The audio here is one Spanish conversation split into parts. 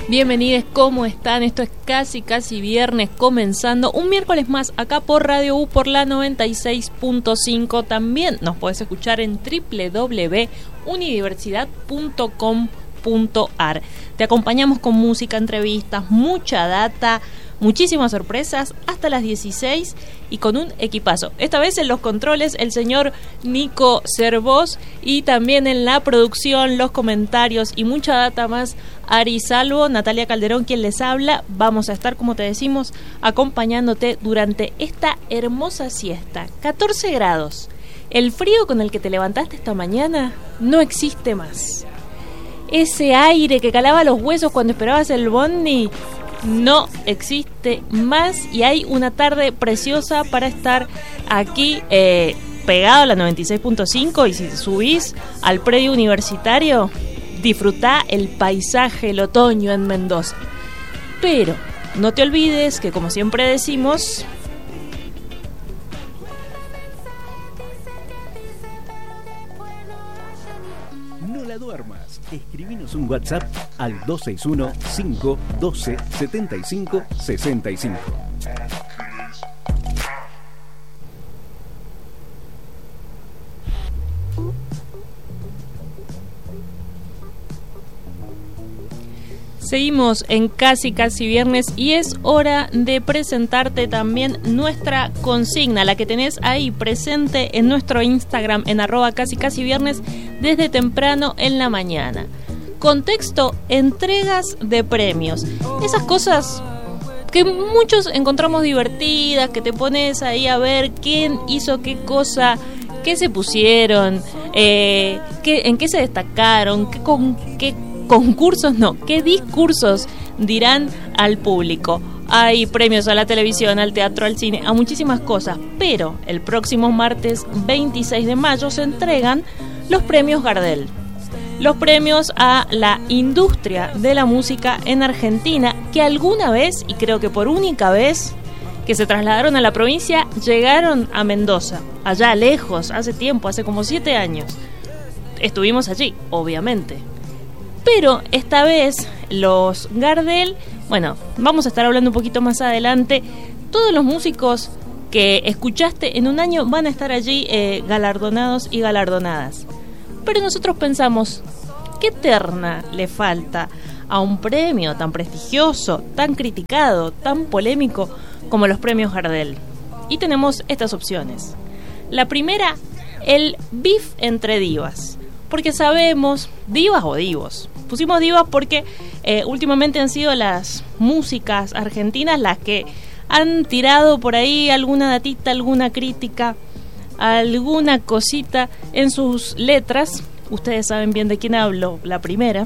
Bienvenidos, ¿cómo están? Esto es casi viernes, comenzando un miércoles más acá por Radio U por la 96.5. También nos podés escuchar en www.unidiversidad.com.ar. Te acompañamos con música, entrevistas, mucha data, muchísimas sorpresas hasta las 16 y con un equipazo. Esta vez en los controles el señor Nico Cervós y también en la producción, los comentarios y mucha data más Ari Salvo, Natalia Calderón quien les habla. Vamos a estar, como te decimos, acompañándote durante esta hermosa siesta. 14 grados. El frío con el que te levantaste esta mañana no existe más. Ese aire que calaba los huesos cuando esperabas el bondi no existe más y hay una tarde preciosa para estar aquí pegado a la 96.5 y si subís al predio universitario, disfrutá el paisaje, el otoño en Mendoza. Pero no te olvides que, como siempre decimos, no la duermas. Escribinos un WhatsApp al 261-512-7565. Seguimos en casi viernes y es hora de presentarte también nuestra consigna, la que tenés ahí presente en nuestro Instagram en @casi viernes desde temprano en la mañana. Contexto: entregas de premios. Esas cosas que muchos encontramos divertidas, que te pones ahí a ver quién hizo qué cosa, qué se pusieron, en qué se destacaron, qué discursos dirán al público. Hay premios a la televisión, al teatro, al cine, a muchísimas cosas, pero el próximo martes 26 de mayo se entregan los premios Gardel. Los premios a la industria de la música en Argentina, que alguna vez, y creo que por única vez, que se trasladaron a la provincia, llegaron a Mendoza, allá lejos, hace tiempo, hace como 7 años. Estuvimos allí, obviamente. Pero esta vez los Gardel, bueno, vamos a estar hablando un poquito más adelante, todos los músicos que escuchaste en un año van a estar allí galardonados y galardonadas. Pero nosotros pensamos, ¿qué terna le falta a un premio tan prestigioso, tan criticado, tan polémico como los premios Gardel? Y tenemos estas opciones. La primera, el beef entre divas. Porque sabemos, divas o divos. Pusimos divas porque últimamente han sido las músicas argentinas las que han tirado por ahí alguna datita, alguna crítica, alguna cosita en sus letras. Ustedes saben bien de quién hablo. La primera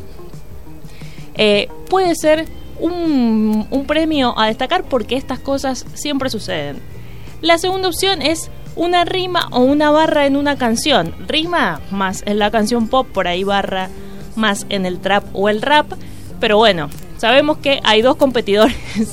puede ser un premio a destacar porque estas cosas siempre suceden. La segunda opción es una rima o una barra en una canción. Rima más en la canción pop, por ahí barra más en el trap o el rap. Pero bueno, sabemos que hay dos competidores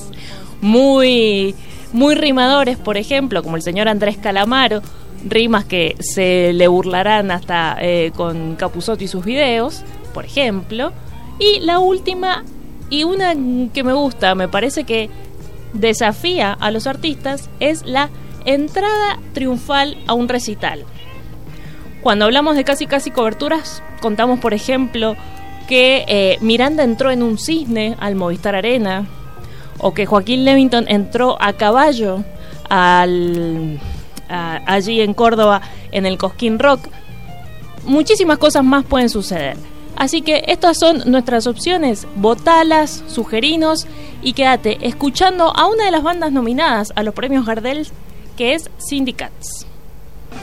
muy rimadores, por ejemplo, como el señor Andrés Calamaro. Rimas que se le burlarán hasta con Capusotto y sus videos, por ejemplo. Y la última, y una que me gusta, me parece que desafía a los artistas, es la entrada triunfal a un recital. Cuando hablamos de casi coberturas, contamos, por ejemplo, que Miranda entró en un cisne al Movistar Arena, o que Joaquín Levington entró a caballo allí en Córdoba en el Cosquín Rock. Muchísimas cosas más pueden suceder. Así que estas son nuestras opciones. Votalas, sugerinos y quédate escuchando a una de las bandas nominadas a los premios Gardel, que es Syndicats.